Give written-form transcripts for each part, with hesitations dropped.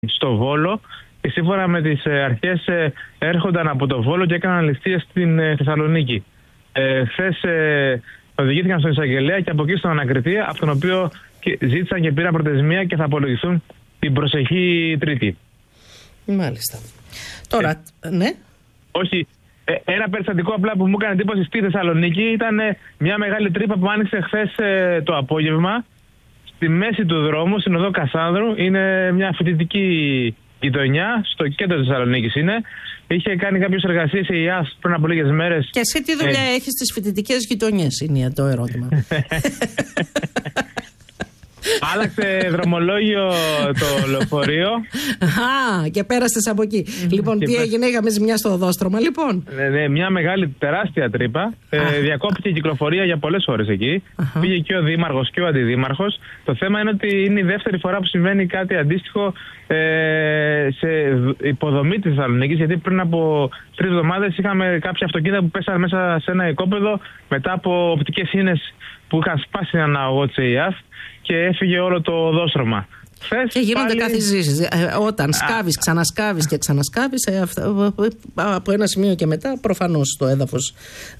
στο Βόλο και σύμφωνα με τις αρχές έρχονταν από το Βόλο και έκαναν ληστείες στην Θεσσαλονίκη. Χθες οδηγήθηκαν στον εισαγγελέα και από εκεί στον ανακριτή, από τον οποίο ζήτησαν και πήραν προθεσμία και θα απολογηθούν την προσεχή Τρίτη. Μάλιστα. Τώρα, ναι. Όχι. Ένα περιστατικό απλά που μου έκανε εντύπωση στη Θεσσαλονίκη ήταν μια μεγάλη τρύπα που άνοιξε χθες το απόγευμα στη μέση του δρόμου, στην οδό Κασάνδρου. Είναι μια φοιτητική γειτονιά, στο κέντρο της Θεσσαλονίκης είναι. Είχε κάνει κάποιες εργασίες η ΙΑΣ πριν από λίγες μέρες. Και εσύ τι δουλειά έχεις στις φοιτητικές γειτονιές, είναι το ερώτημα. Άλλαξε δρομολόγιο το λεωφορείο. Α, και πέρασες από εκεί. Λοιπόν, τι έγινε, είχαμε ζημιά στο οδόστρωμα, λοιπόν. Ναι, μια μεγάλη τεράστια τρύπα. Διακόπηκε η κυκλοφορία για πολλές ώρες εκεί. Πήγε και ο δήμαρχος και ο αντιδήμαρχος. Το θέμα είναι ότι είναι η δεύτερη φορά που συμβαίνει κάτι αντίστοιχο σε υποδομή της Θεσσαλονίκης. Γιατί πριν από 3 εβδομάδες είχαμε κάποια αυτοκίνητα που πέσαν μέσα σε ένα οικόπεδο μετά από οπτικές ίνες που είχαν σπάσει έναν αγωγό της ΕΙΑΣ και έφυγε όλο το οδόστρωμα. Και γίνονται καθιζήσεις. Όταν σκάβεις, ξανασκάβεις και ξανασκάβεις, από ένα σημείο και μετά προφανώς το έδαφος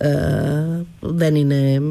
δεν είναι...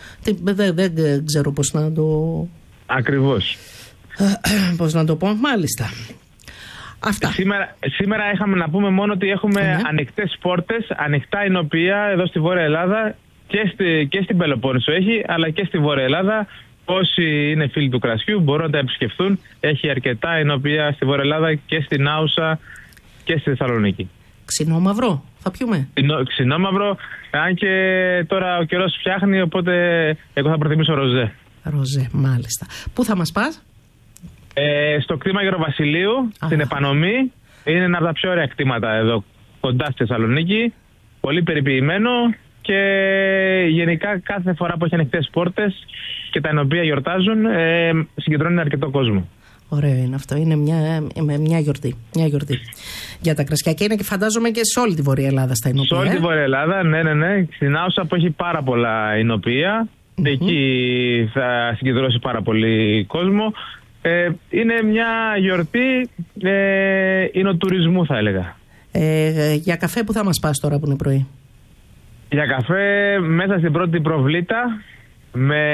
Δεν ξέρω πώς να το... Ακριβώς. Πώς να το πω, μάλιστα. Αυτά. Σήμερα είχαμε να πούμε μόνο ότι έχουμε ανοιχτές πόρτες, ανοιχτά εινοποιεία εδώ στη Βόρεια Ελλάδα και στην Πελοπόννησο έχει, αλλά και στη Βόρεια Ελλάδα. Όσοι είναι φίλοι του κρασιού μπορούν να τα επισκεφθούν. Έχει αρκετά εινοποιεία στη Βόρεια Ελλάδα και στην Άουσα και στη Θεσσαλονίκη. Ξινόμαυρο, θα πιούμε. Ξινόμαυρο, αν και τώρα ο καιρός φτιάχνει, οπότε εγώ θα προτιμήσω ροζέ. Ροζέ, μάλιστα. Πού θα μας πας? Στο κτήμα Γεροβασιλείου, στην Επανομή. Είναι ένα από τα πιο ωραία κτήματα εδώ κοντά στη Θεσσαλονίκη. Πολύ περιποιημένο και γενικά κάθε φορά που έχει ανοιχτές πόρτες και τα ενοποία γιορτάζουν, συγκεντρώνει αρκετό κόσμο. Ωραίο είναι αυτό. Είναι μια γιορτή. Μια γιορτή για τα κρασιά. Και είναι και φαντάζομαι και σε όλη τη Βόρεια Ελλάδα στα εινοποιεία. Σε όλη τη Βόρεια Ελλάδα, ναι. Στην Άουσα που έχει πάρα πολλά εινοποιεία. Εκεί θα συγκεντρώσει πάρα πολύ κόσμο. Είναι μια γιορτή εινοτουρισμού, θα έλεγα. Για καφέ που θα μας πας τώρα που είναι πρωί? Για καφέ μέσα στην πρώτη προβλήτα με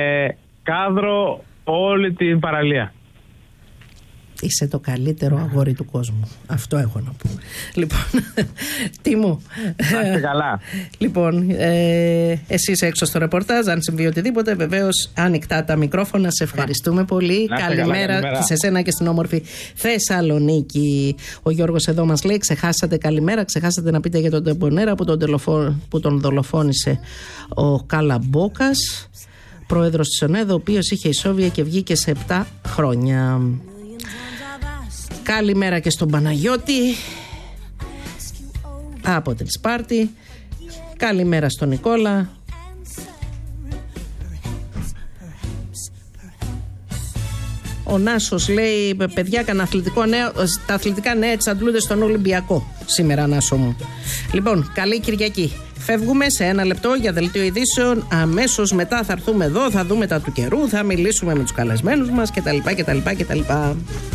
κάδρο όλη την παραλία. Είσαι το καλύτερο αγόρι του κόσμου. Αυτό έχω να πω. Λοιπόν, τι μου. Να είστε καλά. Λοιπόν, εσύ είσαι έξω στο ρεπορτάζ. Αν συμβεί οτιδήποτε, βεβαίως ανοιχτά τα μικρόφωνα. Σε ευχαριστούμε πολύ. Καλημέρα και σε σένα και στην όμορφη Θεσσαλονίκη. Ο Γιώργος εδώ μας λέει: ξεχάσατε, καλημέρα. Ξεχάσατε να πείτε για τον Τεμπονέρα που τον δολοφόνησε ο Καλαμπόκας, πρόεδρος της ΟΝΕΔ, ο οποίος είχε ισόβια και βγήκε σε 7 χρόνια. Καλημέρα και στον Παναγιώτη από την Σπάρτη. Καλημέρα στον Νικόλα. Ο Νάσος λέει: παιδιά, κανένα αθλητικό νέο. Τα αθλητικά νέα εξαντλούνται στον Ολυμπιακό σήμερα, Νάσο μου. Λοιπόν, καλή Κυριακή. Φεύγουμε σε 1 λεπτό για δελτίο ειδήσεων. Αμέσως μετά θα έρθουμε εδώ, θα δούμε τα του καιρού, θα μιλήσουμε με τους καλεσμένους μας κτλ.